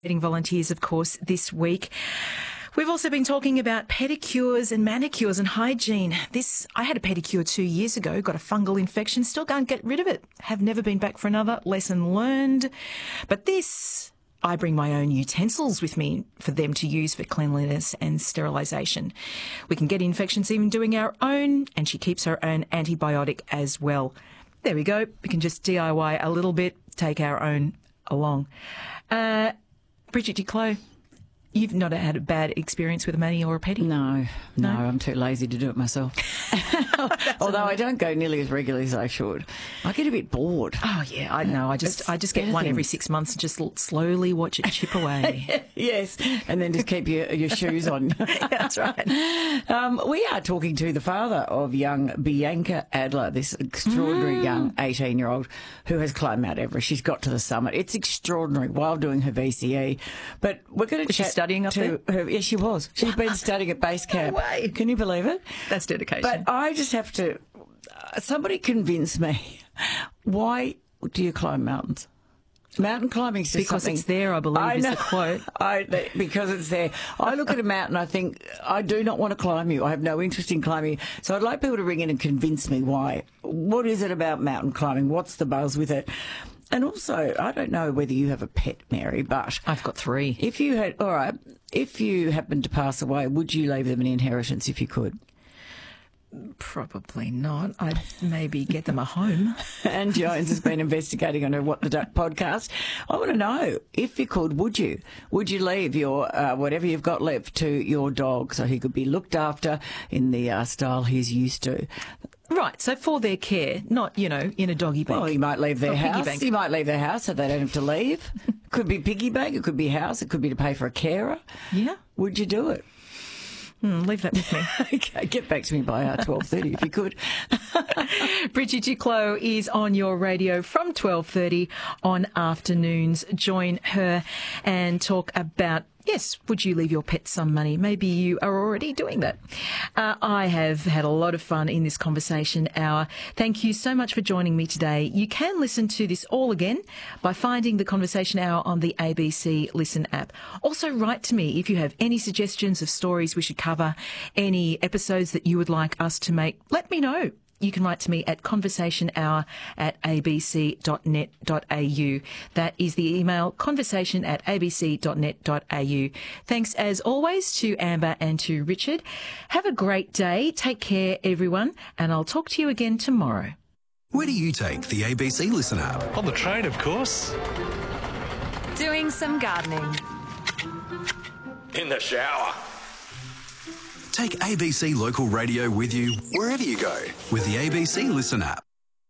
Volunteers, of course, this week. We've also been talking about pedicures and manicures and hygiene. I had a pedicure 2 years ago, got a fungal infection, still can't get rid of it. Have never been back for another. Lesson learned. But I bring my own utensils with me for them to use for cleanliness and sterilisation. We can get infections even doing our own, and she keeps her own antibiotic as well. There we go. We can just DIY a little bit, take our own along. Bridget Duclos, you've not had a bad experience with a mani or a pedi? No, I'm too lazy to do it myself. Although I don't go nearly as regularly as I should. I get a bit bored. Oh, yeah, I know. I just get one every 6 months and just slowly watch it chip away. Yes, and then just keep your shoes on. That's right. We are talking to the father of young Bianca Adler, this extraordinary young 18-year-old who has climbed Mount Everest. She's got to the summit. It's extraordinary while doing her VCE. But we're going to chat studying up there? Yes, she was. She's been studying at base camp. No way. Can you believe it? That's dedication. But I just have to... somebody convince me. Why do you climb mountains? Mountain climbing is just because something... it's there, I believe, is the quote. Because it's there. I look at a mountain, I think, I do not want to climb you. I have no interest in climbing you. So I'd like people to ring in and convince me why. What is it about mountain climbing? What's the buzz with it? And also, I don't know whether you have a pet, Mary, but... I've got 3. If you happened to pass away, would you leave them an inheritance if you could? Probably not. I'd maybe get them a home. Anne Jones has been investigating on her What the Duck podcast. I want to know, if you could, would you? Would you leave your whatever you've got left to your dog so he could be looked after in the style he's used to? Right, so for their care, not, in a doggy bank. Well, you might leave their house. You might leave their house so they don't have to leave. Could be piggy bank, it could be house, it could be to pay for a carer. Yeah. Would you do it? Leave that with me. Okay, get back to me by 12:30 if you could. Bridget Duclos is on your radio from 12:30 on afternoons. Join her and talk about, yes, would you leave your pet some money? Maybe you are already doing that. I have had a lot of fun in this conversation hour. Thank you so much for joining me today. You can listen to this all again by finding the Conversation Hour on the ABC Listen app. Also, write to me if you have any suggestions of stories we should cover, any episodes that you would like us to make. Let me know. You can write to me at conversationhour@abc.net.au. That is the email, conversation@abc.net.au. Thanks as always to Amber and to Richard. Have a great day. Take care, everyone, and I'll talk to you again tomorrow. Where do you take the ABC Listen app? On the train, of course. Doing some gardening. In the shower. Take ABC Local Radio with you wherever you go with the ABC Listen app.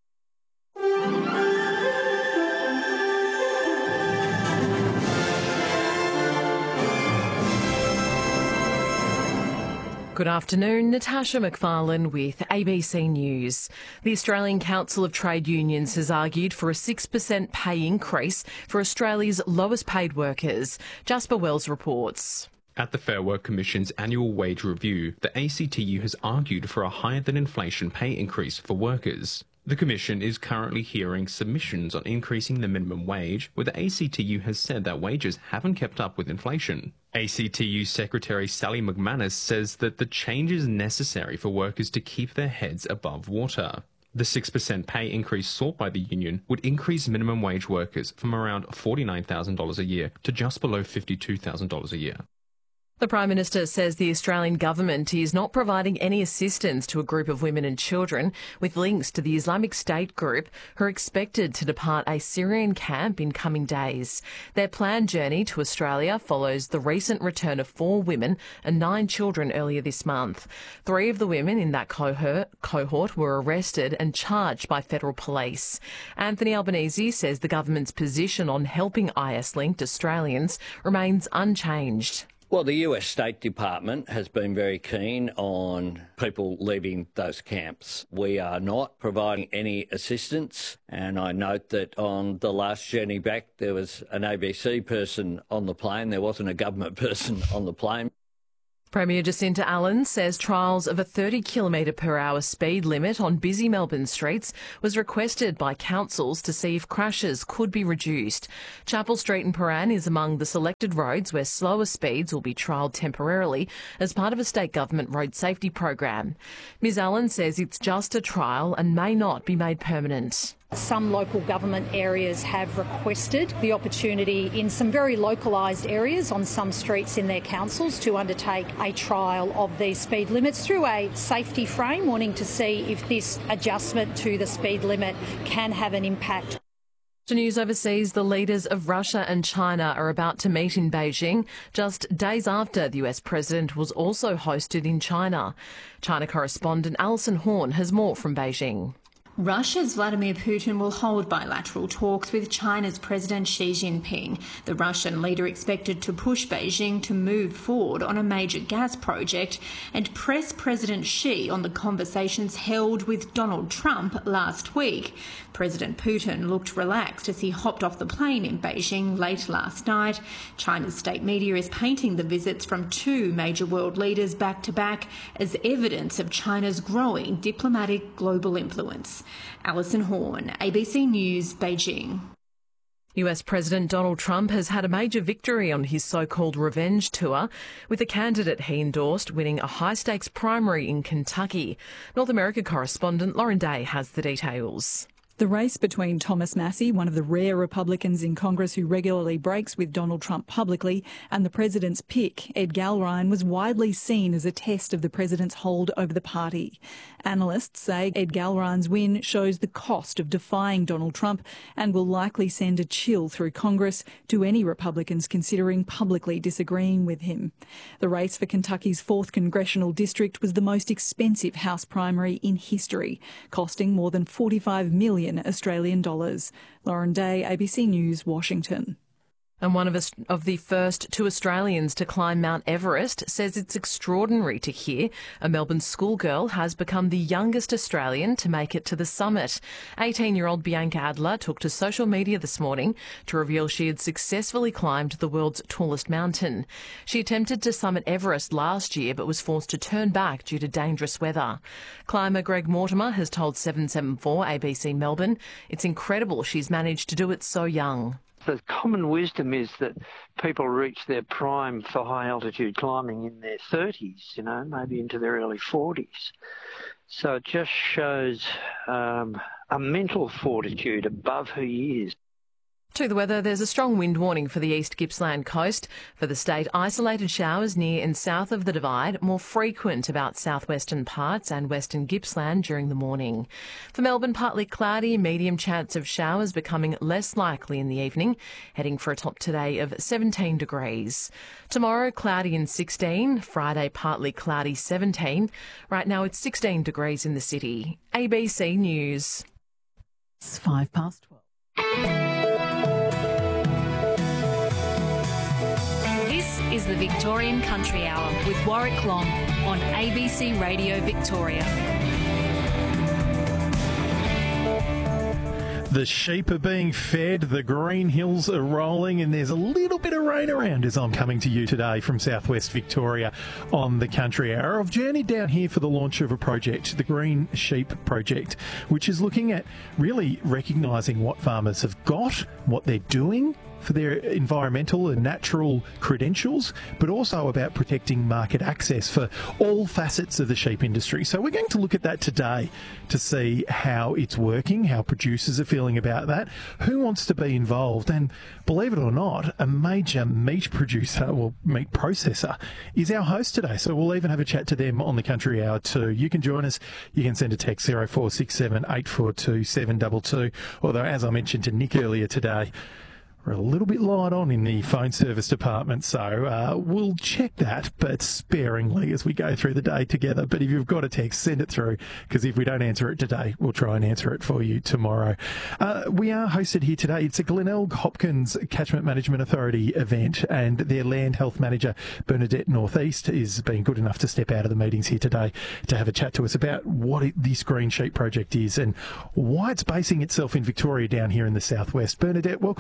Good afternoon, Natasha McFarlane with ABC News. The Australian Council of Trade Unions has argued for a 6% pay increase for Australia's lowest paid workers. Jasper Wells reports. At the Fair Work Commission's annual wage review, the ACTU has argued for a higher-than-inflation pay increase for workers. The Commission is currently hearing submissions on increasing the minimum wage, where the ACTU has said that wages haven't kept up with inflation. ACTU Secretary Sally McManus says that the change is necessary for workers to keep their heads above water. The 6% pay increase sought by the union would increase minimum wage workers from around $49,000 a year to just below $52,000 a year. The Prime Minister says the Australian government is not providing any assistance to a group of women and children with links to the Islamic State group who are expected to depart a Syrian camp in coming days. Their planned journey to Australia follows the recent return of 4 women and 9 children earlier this month. 3 of the women in that cohort were arrested and charged by federal police. Anthony Albanese says the government's position on helping IS-linked Australians remains unchanged. Well, the US State Department has been very keen on people leaving those camps. We are not providing any assistance, and I note that on the last journey back there was an ABC person on the plane. There wasn't a government person on the plane. Premier Jacinta Allen says trials of a 30 km/h speed limit on busy Melbourne streets was requested by councils to see if crashes could be reduced. Chapel Street in Prahran is among the selected roads where slower speeds will be trialled temporarily as part of a state government road safety program. Ms Allen says it's just a trial and may not be made permanent. Some local government areas have requested the opportunity in some very localised areas on some streets in their councils to undertake a trial of these speed limits through a safety frame, wanting to see if this adjustment to the speed limit can have an impact. To news overseas, the leaders of Russia and China are about to meet in Beijing just days after the US president was also hosted in China. China correspondent Alison Horn has more from Beijing. Russia's Vladimir Putin will hold bilateral talks with China's President Xi Jinping. The Russian leader expected to push Beijing to move forward on a major gas project and press President Xi on the conversations held with Donald Trump last week. President Putin looked relaxed as he hopped off the plane in Beijing late last night. China's state media is painting the visits from two major world leaders back to back as evidence of China's growing diplomatic global influence. Alison Horn, ABC News, Beijing. US President Donald Trump has had a major victory on his so-called revenge tour, with the candidate he endorsed winning a high-stakes primary in Kentucky. North America correspondent Lauren Day has the details. The race between Thomas Massie, one of the rare Republicans in Congress who regularly breaks with Donald Trump publicly, and the president's pick, Ed Galbraith, was widely seen as a test of the president's hold over the party. Analysts say Ed Galbraith's win shows the cost of defying Donald Trump and will likely send a chill through Congress to any Republicans considering publicly disagreeing with him. The race for Kentucky's 4th congressional district was the most expensive House primary in history, costing more than $45 million Australian dollars. Lauren Day, ABC News, Washington. And one of the first two Australians to climb Mount Everest says it's extraordinary to hear a Melbourne schoolgirl has become the youngest Australian to make it to the summit. 18-year-old Bianca Adler took to social media this morning to reveal she had successfully climbed the world's tallest mountain. She attempted to summit Everest last year but was forced to turn back due to dangerous weather. Climber Greg Mortimer has told 774 ABC Melbourne it's incredible she's managed to do it so young. The common wisdom is that people reach their prime for high altitude climbing in their 30s, maybe into their early 40s. So it just shows a mental fortitude above who he is. To the weather, there's a strong wind warning for the East Gippsland coast. For the state, isolated showers near and south of the Divide, more frequent about southwestern parts and western Gippsland during the morning. For Melbourne, partly cloudy, medium chance of showers becoming less likely in the evening, heading for a top today of 17 degrees. Tomorrow, cloudy and 16. Friday, partly cloudy, 17. Right now, it's 16 degrees in the city. ABC News. It's 12:05. This is the Victorian Country Hour with Warwick Long on ABC Radio Victoria. The sheep are being fed, the green hills are rolling, and there's a little bit of rain around as I'm coming to you today from southwest Victoria on the Country Hour. I've journeyed down here for the launch of a project, the Green Sheep Project, which is looking at really recognising what farmers have got, what they're doing for their environmental and natural credentials, but also about protecting market access for all facets of the sheep industry. So we're going to look at that today to see how it's working, how producers are feeling about that, who wants to be involved, and believe it or not, a major meat producer or meat processor is our host today. So we'll even have a chat to them on the Country Hour too. You can join us. You can send a text 0467 842 722, although as I mentioned to Nick earlier today, we're a little bit light on in the phone service department, so we'll check that, but sparingly as we go through the day together. But if you've got a text, send it through, because if we don't answer it today, we'll try and answer it for you tomorrow. We are hosted here today. It's a Glenelg Hopkins Catchment Management Authority event, and their Land Health Manager, Bernadette Northeast, is being good enough to step out of the meetings here today to have a chat to us about what this Green Sheep Project is and why it's basing itself in Victoria down here in the southwest. Bernadette, welcome to the Country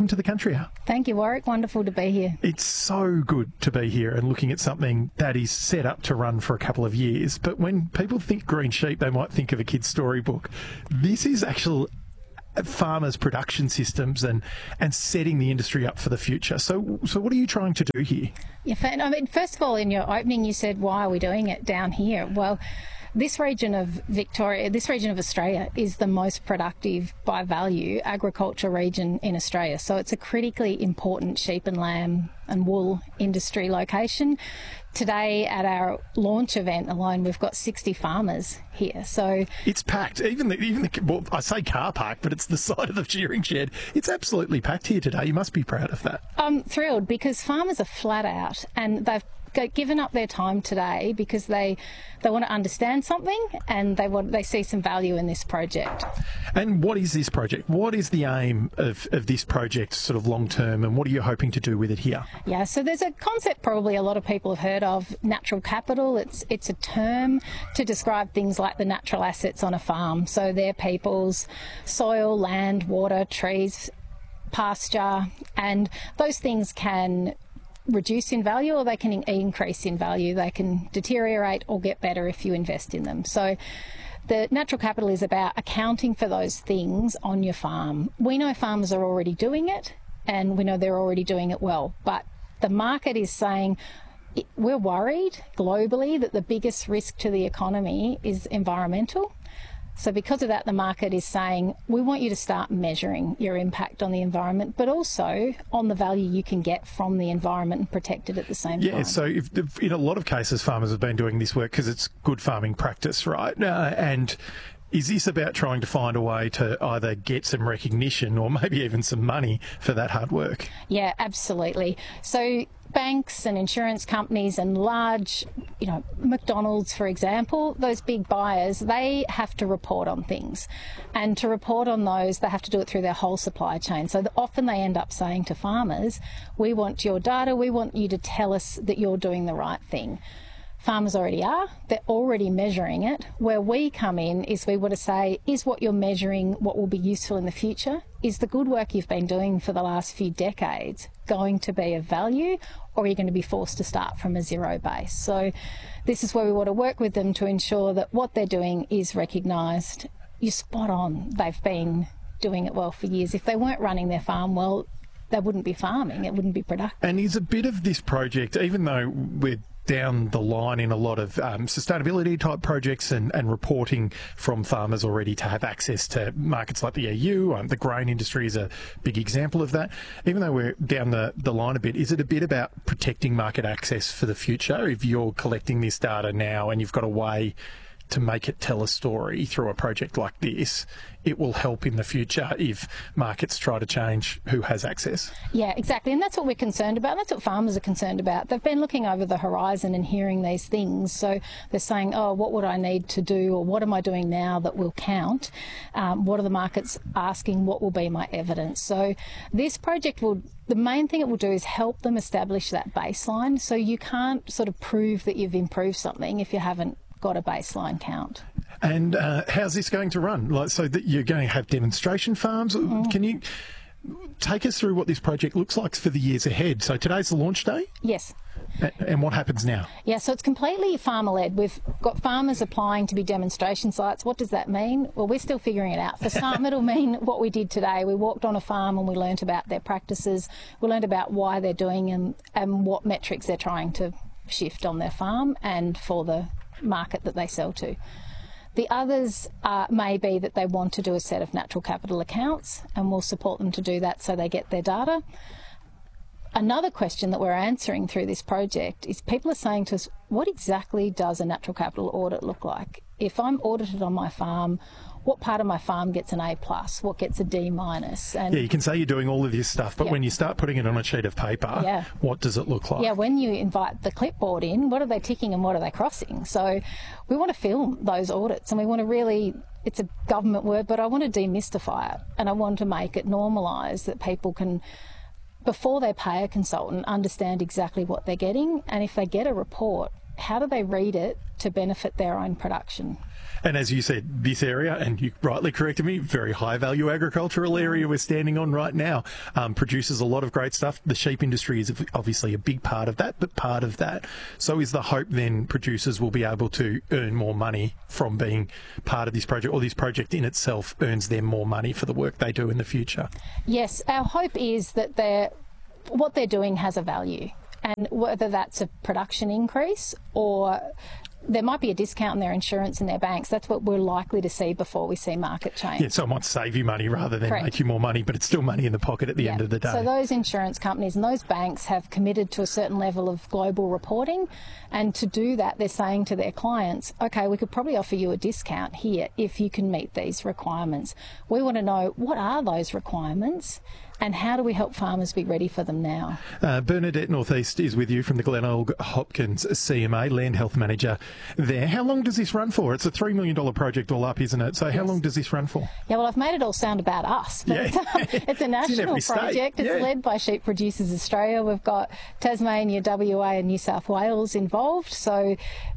Country Hour. Thank you, Warwick. Wonderful to be here. It's so good to be here and looking at something that is set up to run for a couple of years. But when people think green sheep, they might think of a kid's storybook. This is actual farmers' production systems and setting the industry up for the future. So what are you trying to do here? Yeah, I mean, first of all, in your opening, you said, why are we doing it down here? Well, this region of Victoria, this region of Australia is the most productive by value agriculture region in Australia. So it's a critically important sheep and lamb and wool industry location. Today at our launch event alone, we've got 60 farmers here. So it's packed. Even the well, I say car park, but it's the side of the shearing shed. It's absolutely packed here today. You must be proud of that. I'm thrilled because farmers are flat out and they've given up their time today because they want to understand something and they see some value in this project. And what is this project? What is the aim of this project sort of long term, and what are you hoping to do with it here? Yeah, so there's a concept probably a lot of people have heard of, natural capital. It's a term to describe things like the natural assets on a farm. So they're people's soil, land, water, trees, pasture, and those things can reduce in value or they can increase in value. They can deteriorate or get better if you invest in them. So the natural capital is about accounting for those things on your farm. We know farmers are already doing it and we know they're already doing it well, but the market is saying we're worried globally that the biggest risk to the economy is environmental. So because of that, the market is saying, we want you to start measuring your impact on the environment, but also on the value you can get from the environment and protect it at the same time. Yeah, so in a lot of cases, farmers have been doing this work because it's good farming practice, right? And is this about trying to find a way to either get some recognition or maybe even some money for that hard work? Yeah, absolutely. So banks and insurance companies and large, McDonald's, for example, those big buyers, they have to report on things. And to report on those, they have to do it through their whole supply chain. So often they end up saying to farmers, we want your data, we want you to tell us that you're doing the right thing. Farmers already are, they're already measuring it. Where we come in is we want to say, is what you're measuring what will be useful in the future? Is the good work you've been doing for the last few decades going to be of value, or are you going to be forced to start from a zero base? So this is where we want to work with them to ensure that what they're doing is recognised. You're spot on. They've been doing it well for years. If they weren't running their farm well, they wouldn't be farming. It wouldn't be productive. And is a bit of this project, even though we're down the line in a lot of sustainability type projects and reporting from farmers already to have access to markets like the EU. The grain industry is a big example of that. Even though we're down the line a bit, is it a bit about protecting market access for the future? If you're collecting this data now and you've got a way to make it tell a story through a project like this, it will help in the future if markets try to change who has access. Yeah, exactly. And that's what we're concerned about. That's what farmers are concerned about. They've been looking over the horizon and hearing these things. So they're saying, oh, what would I need to do, or what am I doing now that will count? What are the markets asking? What will be my evidence? So this project the main thing it will do is help them establish that baseline. So you can't sort of prove that you've improved something if you haven't got a baseline count. And how's this going to run? So that you're going to have demonstration farms? Mm-hmm. Can you take us through what this project looks like for the years ahead? So today's the launch day? Yes. And what happens now? Yeah, so it's completely farmer-led. We've got farmers applying to be demonstration sites. What does that mean? Well, we're still figuring it out. For some, it'll mean what we did today. We walked on a farm and we learnt about their practices. We learnt about why they're doing them and what metrics they're trying to shift on their farm and for the market that they sell to. The others may be that they want to do a set of natural capital accounts, and we'll support them to do that so they get their data. Another question that we're answering through this project is people are saying to us, what exactly does a natural capital audit look like? If I'm audited on my farm, what part of my farm gets an A+, what gets a D-? And you can say you're doing all of this stuff, but when you start putting it on a sheet of paper, what does it look like? Yeah, when you invite the clipboard in, what are they ticking and what are they crossing? So we want to film those audits, and we want to really, it's a government word, but I want to demystify it, and I want to make it normalised that people can, before they pay a consultant, understand exactly what they're getting, and if they get a report, how do they read it to benefit their own production? And as you said, this area, and you rightly corrected me, very high value agricultural area we're standing on right now, produces a lot of great stuff. The sheep industry is obviously a big part of that, but part of that. So is the hope then producers will be able to earn more money from being part of this project, or this project in itself earns them more money for the work they do in the future? Yes, our hope is that what they're doing has a value, and whether that's a production increase or there might be a discount in their insurance and their banks. That's what we're likely to see before we see market change. Yeah, so it might save you money rather than Correct. make you more money, but it's still money in the pocket at the end of the day. So those insurance companies and those banks have committed to a certain level of global reporting, and to do that they're saying to their clients, okay, we could probably offer you a discount here if you can meet these requirements. We want to know, what are those requirements and how do we help farmers be ready for them now? Bernadette Northeast is with you from the Glenelg Hopkins CMA, Land Health Manager there. How long does this run for? It's a $3 million project all up, isn't it? So how long does this run for? Yeah, well, I've made it all sound about us, but it's a national project. It's led by Sheep Producers Australia. We've got Tasmania, WA and New South Wales involved. So,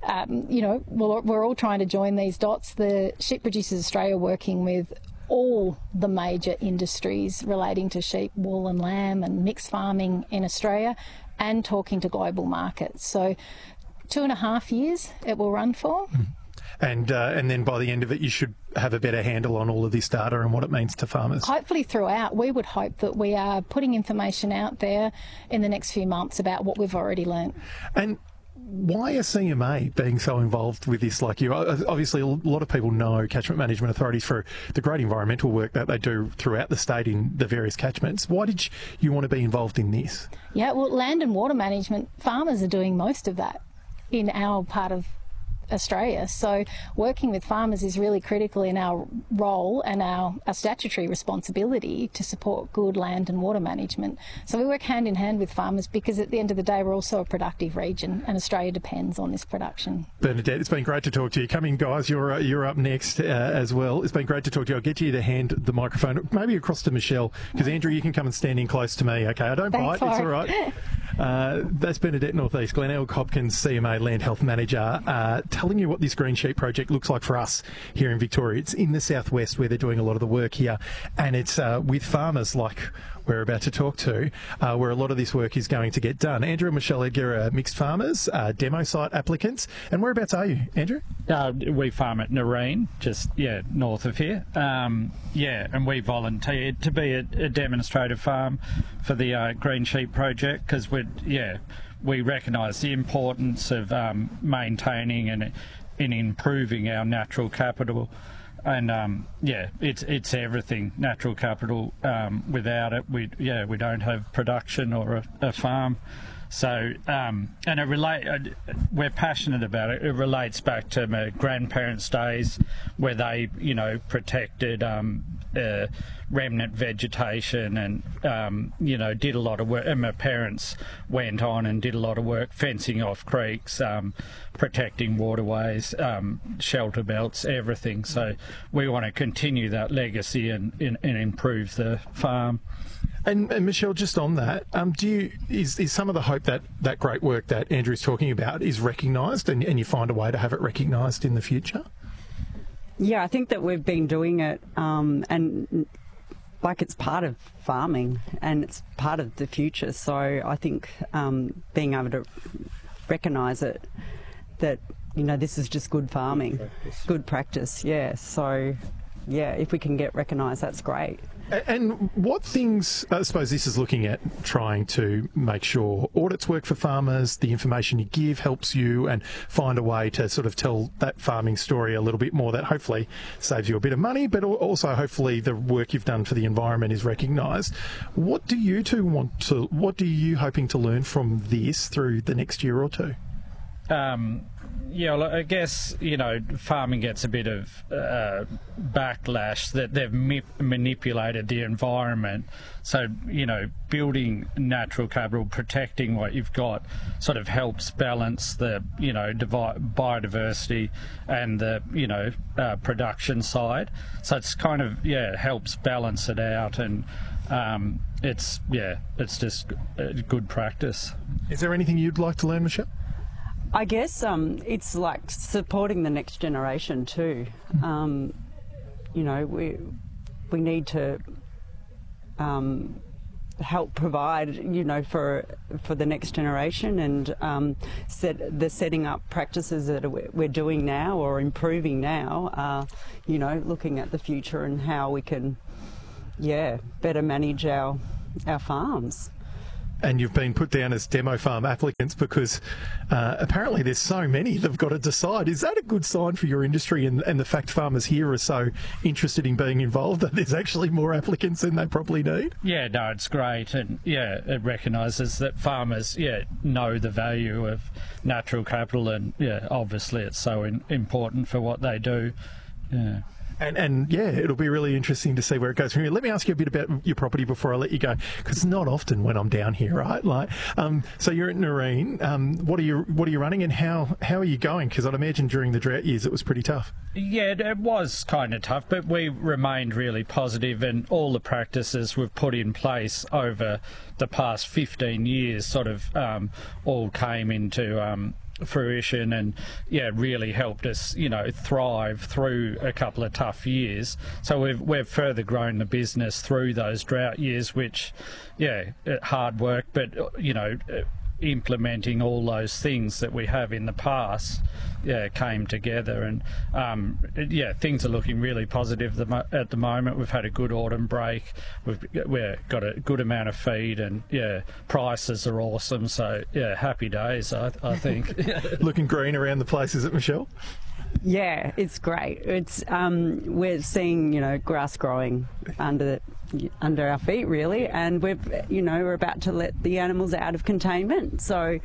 we're all trying to join these dots. The Sheep Producers Australia working with all the major industries relating to sheep, wool and lamb and mixed farming in Australia, and talking to global markets. So 2.5 years it will run for. And then by the end of it, you should have a better handle on all of this data and what it means to farmers. Hopefully throughout, we would hope that we are putting information out there in the next few months about what we've already learnt. And why are CMA being so involved with this like you? Obviously, a lot of people know catchment management authorities for the great environmental work that they do throughout the state in the various catchments. Why did you want to be involved in this? Yeah, well, land and water management, farmers are doing most of that in our part of Australia. So working with farmers is really critical in our role and our statutory responsibility to support good land and water management. So we work hand in hand with farmers because at the end of the day we're also a productive region and Australia depends on this production. Bernadette, it's been great to talk to you. Come in, guys, you're up next as well. It's been great to talk to you. I'll get you to hand the microphone maybe across to Michelle, because Andrew, you can come and stand in close to me, okay? I don't bite, it's all right. That's Bernadette Northeast, Glenelg Hopkins CMA Land Health Manager, telling you what this Green Sheep project looks like for us here in Victoria. It's in the southwest where they're doing a lot of the work here, and it's with farmers like we're about to talk to, where a lot of this work is going to get done. Andrew and Michelle Edgar are mixed farmers, demo site applicants. And whereabouts are you, Andrew? We farm at Nareen, just north of here. And we volunteered to be a demonstrative farm for the Green Sheep project because we recognise the importance of maintaining and improving our natural capital. And it's everything, natural capital. Without it, we don't have production or a farm. So, and we're passionate about it. It relates back to my grandparents' days where they, protected remnant vegetation and, did a lot of work. And my parents went on and did a lot of work fencing off creeks, protecting waterways, shelter belts, everything. So we want to continue that legacy and improve the farm. And Michelle, just on that, is some of the hope that great work that Andrew's talking about is recognised and you find a way to have it recognised in the future? Yeah, I think that we've been doing it and it's part of farming and it's part of the future. So I think being able to recognise it, that, this is just good farming, good practice, So, if we can get recognised, that's great. And what things, I suppose this is looking at trying to make sure audits work for farmers, the information you give helps you and find a way to sort of tell that farming story a little bit more that hopefully saves you a bit of money, but also hopefully the work you've done for the environment is recognised. What do you two what are you hoping to learn from this through the next year or two? I guess, farming gets a bit of backlash that they've manipulated the environment. So, building natural capital, protecting what you've got sort of helps balance the, biodiversity and the, production side. So it's kind of, helps balance it out and it's just good practice. Is there anything you'd like to learn, Michelle? I guess it's like supporting the next generation too. You know, we need to help provide, you know, for the next generation, and setting up practices that we're doing now or improving now. You know, looking at the future and how we can, better manage our farms. And you've been put down as demo farm applicants because apparently there's so many they've got to decide. Is that a good sign for your industry and the fact farmers here are so interested in being involved that there's actually more applicants than they probably need? Yeah, no, it's great. And, it recognises that farmers, know the value of natural capital, and, obviously it's so important for what they do. Yeah. And it'll be really interesting to see where it goes from here. Let me ask you a bit about your property before I let you go, because it's not often when I'm down here, right? Like, so you're at Nareen. What are you running, and how are you going? Because I'd imagine during the drought years it was pretty tough. Yeah, it was kind of tough, but we remained really positive, and all the practices we've put in place over the past 15 years sort of all came into fruition, and really helped us thrive through a couple of tough years. So we've further grown the business through those drought years, which hard work, but implementing all those things that we have in the past came together, and things are looking really positive at the moment. We've had a good autumn break, we've got a good amount of feed, and prices are awesome, so happy days, I think. Looking green around the place, is it, Michelle? Yeah, it's great. It's we're seeing grass growing under our feet, really, and we're about to let the animals out of containment. So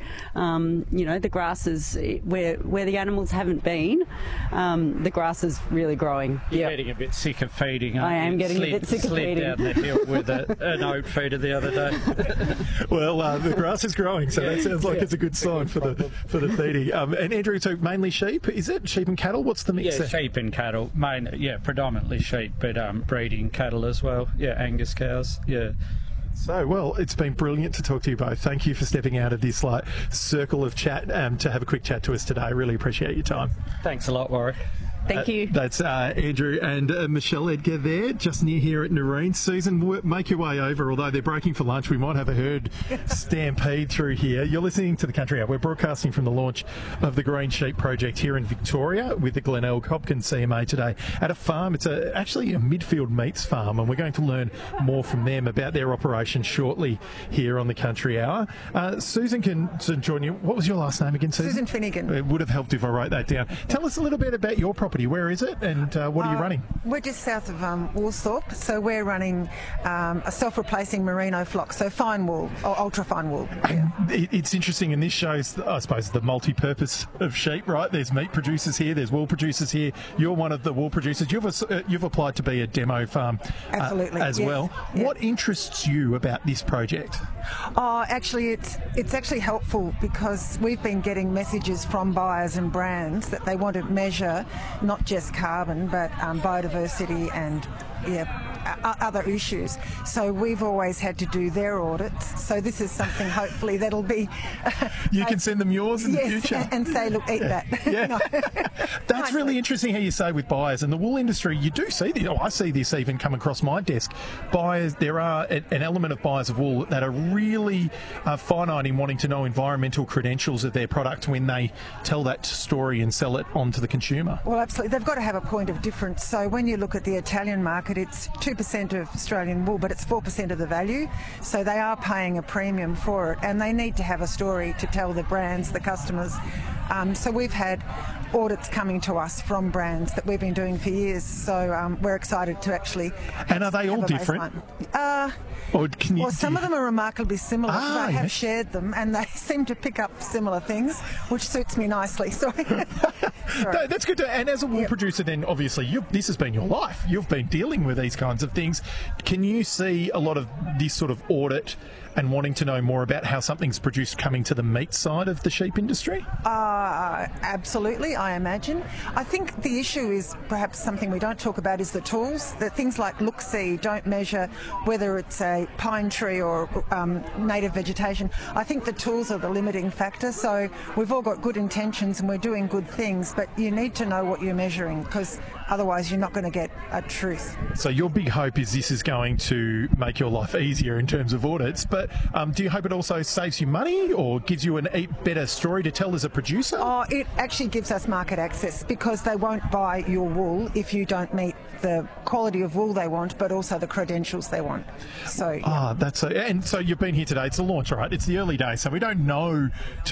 the grass is where the animals haven't been. The grass is really growing. You're getting a bit sick of feeding. I am getting a bit sick of feeding. Slid down the hill with an oat feeder the other day. Well, the grass is growing, so that sounds like it's a good sign for the feeding. And Andrew, so mainly sheep, is it? Sheep and cattle? What's the mix there? Sheep and cattle. Predominantly sheep, but breeding cattle as well. Angus cows. So, well, it's been brilliant to talk to you both. Thank you for stepping out of this circle of chat to have a quick chat to us today. I really appreciate your time. Thanks a lot, Warwick. Thank you. That's Andrew and Michelle Edgar there, just near here at Nareen. Susan, make your way over. Although they're breaking for lunch, we might have a herd stampede through here. You're listening to The Country Hour. We're broadcasting from the launch of the Green Sheep project here in Victoria with the Glenelg Hopkins CMA today at a farm. It's actually a midfield meats farm, and we're going to learn more from them about their operation shortly here on The Country Hour. Susan can join you. What was your last name again, Susan? Susan Finnegan. It would have helped if I wrote that down. Tell us a little bit about your property. Where is it, and what are you running? We're just south of Woolsthorpe, so we're running a self-replacing merino flock, so fine wool, or ultra-fine wool. And it's interesting, and this shows, I suppose, the multi-purpose of sheep, right? There's meat producers here, there's wool producers here. You're one of the wool producers. You've applied to be a demo farm as well. Yeah. What interests you about this project? Actually, it's actually helpful because we've been getting messages from buyers and brands that they want to measure not just carbon but biodiversity and other issues. So we've always had to do their audits. So this is something hopefully that'll be... you can send them yours in the future. And say, look, eat that. Yeah. That's really interesting how you say with buyers. In the wool industry, you do see this. I see this even come across my desk. Buyers, there are an element of buyers of wool that are really finite in wanting to know environmental credentials of their product when they tell that story and sell it on to the consumer. Well, absolutely. They've got to have a point of difference. So when you look at the Italian market, it's 2% of Australian wool, but it's 4% of the value. So they are paying a premium for it, and they need to have a story to tell the brands, the customers. So we've had audits coming to us from brands that we've been doing for years. So we're excited to actually. And are they all different? Some of them are remarkably similar because I have shared them, and they seem to pick up similar things, which suits me nicely. Sorry. That's good. And as a wool producer, then obviously this has been your life. You've been dealing with these kinds of things. Can you see a lot of this sort of audit and wanting to know more about how something's produced coming to the meat side of the sheep industry? Absolutely, I imagine. I think the issue is perhaps something we don't talk about is the tools. The things like look-see don't measure whether it's a pine tree or native vegetation. I think the tools are the limiting factor. So we've all got good intentions and we're doing good things, but you need to know what you're measuring, because otherwise you're not going to get a truth. So your big hope is this is going to make your life easier in terms of audits, but do you hope it also saves you money or gives you a better story to tell as a producer? Oh, it actually gives us market access, because they won't buy your wool if you don't meet the quality of wool they want, but also the credentials they want. So, yeah. And so you've been here today. It's a launch, all right? It's the early days, so we don't know